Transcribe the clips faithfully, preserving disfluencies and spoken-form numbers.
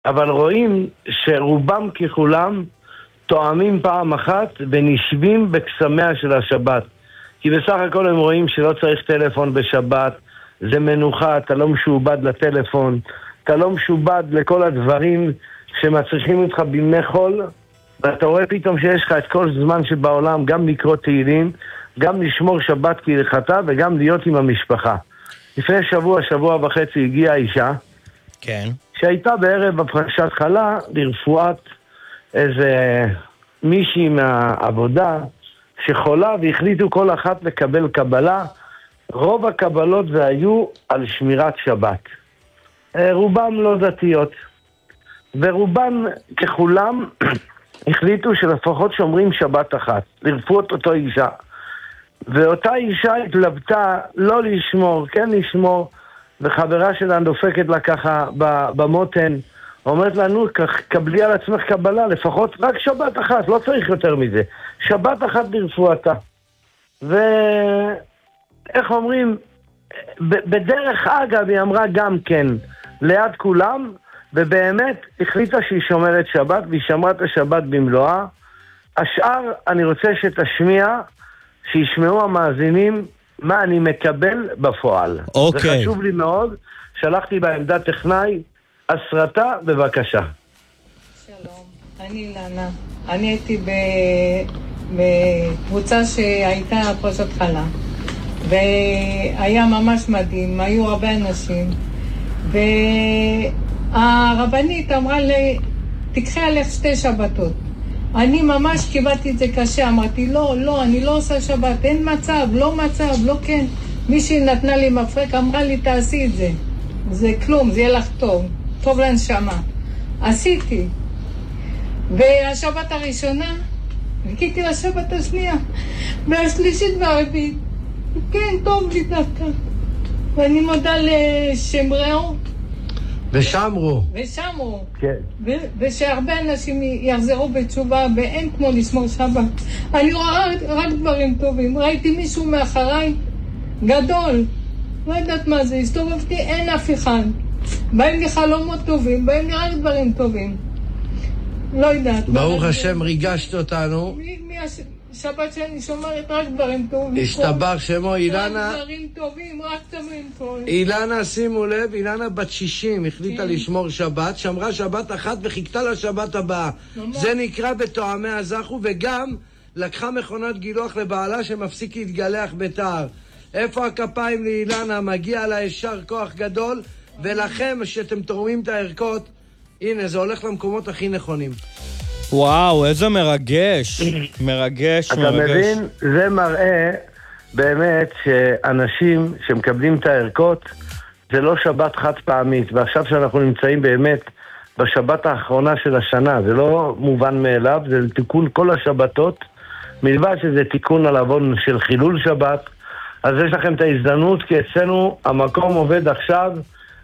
אבל רואים שרובם ככולם תואמים פעם אחת ונשבים בקסמיה של השבת. כי בסך הכל הם רואים שלא צריך טלפון בשבת, זה מנוחה, אתה לא משובד לטלפון, אתה לא משובד לכל הדברים שמצריכים אותך בימי חול, ואתה רואה פתאום שיש לך את כל זמן שבעולם, גם לקרוא תהילים, גם לשמור שבת כהלכתה וגם להיות עם המשפחה. לפני שבוע, שבוע וחצי הגיעה אישה, כן. שהייתה בערב בפרשת חלה לרפואת איזה מישהי מהעבודה שחולה, והחליטו כל אחת לקבל קבלה. רוב הקבלות זה היו על שמירת שבת. רובם לא דתיות, ורובם ככולם החליטו שלפחות שומרים שבת אחת, לרפואת אותו אישה. ואותה אישה התלבטה לא לשמור, כן לשמור, וחברה שלה דופקת לה ככה במותן, אומרת לנו, קבלי על עצמך קבלה, לפחות רק שבת אחת, לא צריך יותר מזה. שבת אחת לרפואתה. ואיך אומרים, בדרך אגב היא אמרה גם כן, ליד כולם, ובאמת החליטה שהיא שומרת שבת, והיא שמרה את השבת במלואה. השאר אני רוצה שתשמיע, שישמעו המאזינים, מה אני מקבל בפועל. אוקיי. זה חשוב לי מאוד. שלחתי בעמדת טכנאי, הסרטה, בבקשה. שלום, אני אילנה. אני הייתי בקבוצה שהייתה פרשת חלה, והיה ממש מדהים, היו הרבה אנשים, והרבנית אמרה לי, תקחי עליך שתי שבתות. אני ממש קיבלתי את זה קשה, אמרתי, לא, לא, אני לא עושה שבת, אין מצב, לא מצב, לא כן. מישהי נתנה לי מפרק, אמרה לי, תעשי את זה. זה כלום, זה יהיה לך טוב, טוב לנשמה. עשיתי. והשבת הראשונה, חיכיתי לשבת השנייה, והשלישית והרביעית. כן, טוב לי דווקא. ואני מודה לשמראו. ושמרו. ושמרו. כן. ו- ושהרבה אנשים יחזרו בתשובה, ואין כמו לשמור שבת. אני רואה רק, רק דברים טובים. ראיתי מישהו מאחריי גדול. לא יודעת מה זה, הסתובבתי, אין אף אחד. באים לי חלומות טובים, באים לי רק דברים טובים. לא יודעת. ברוך השם, ריגשת אותנו. שבת שאני שומרת רק דברים טובים. השתבח שמו, אילנה. רק דברים טובים, רק דברים טובים. אילנה, שימו לב, אילנה בת שישים, החליטה לשמור שבת, שמרה שבת אחת וחיכתה לשבת הבאה. זה נקרא בתואמי הזכו, וגם לקחה מכונת גילוח לבעלה שמפסיק להתגלח בתער. איפה הכפיים לאילנה? מגיע לה ישר כוח גדול, ולכם שאתם תורמים את הערכות, הנה, זה הולך למקומות הכי נכונים. וואו, איזה מרגש. מרגש, אתה מרגש. מבין? זה מראה באמת שאנשים שמקבלים את הערכות, זה לא שבת חד פעמית. ועכשיו שאנחנו נמצאים באמת בשבת האחרונה של השנה, זה לא מובן מאליו, זה תיקון כל השבתות, מלבד שזה תיקון על עוון של חילול שבת. אז יש לכם את ההזדמנות, כי אצלנו המקום עובד עכשיו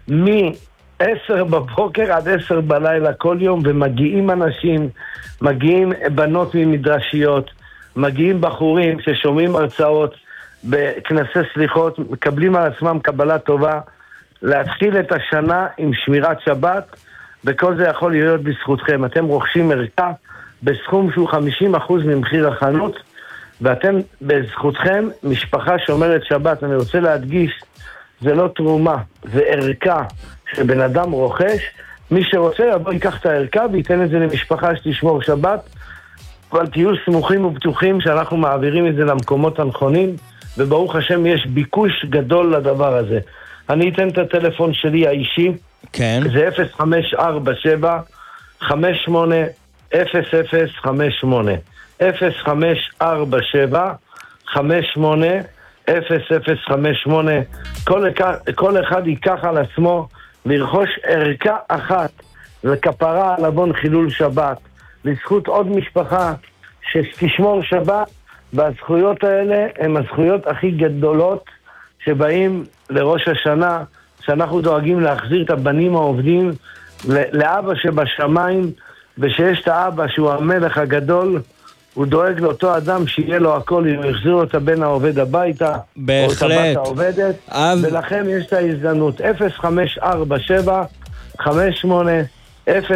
מ-עשר בבוקר עד עשר בלילה כל יום, ומגיעים אנשים, מגיעים בנות ממדרשיות, מגיעים בחורים ששומעים הרצאות בכנסי סליחות, מקבלים על עצמם קבלה טובה, להתחיל את השנה עם שמירת שבת, וכל זה יכול להיות בזכותכם. אתם רוכשים ערכה בסכום שהוא חמישים אחוז ממחיר החנות, ואתם בזכותכם משפחה שומרת שבת. אני רוצה להדגיש, זה לא תרומה, זה ערכה שבן אדם רוכש. מי שרוצה יבוא ייקח את הערכה וייתן את זה למשפחה שתשמור שבת, אבל תהיו סמוכים ובטוחים שאנחנו מעבירים את זה למקומות הנכונים, וברוך השם יש ביקוש גדול לדבר הזה. אני אתן את הטלפון שלי האישי, כן. זה אפס חמש ארבע שבע חמש שמונה אפס אפס חמש שמונה אפס חמש ארבע שבע חמש שמונה אפס אפס חמש שמונה. כל אחד, כל אחד ייקח על עצמו לרכוש ערכה אחת לכפרה על עוון חילול שבת, לזכות עוד משפחה שתשמור שבת, והזכויות האלה הן הזכויות הכי גדולות שבאים לראש השנה, שאנחנו דואגים להחזיר את הבנים העובדים לאבא שבשמיים, ושיש את האבא שהוא המלך הגדול, הוא דואג לאותו אדם שיהיה לו הכל, אם יחזיר לו את הבן העובד הביתה, בהחלט. או את הבת העובדת, אב... ולכם יש את ההזדמנות. אפס חמש ארבע שבע חמש שמונה אפס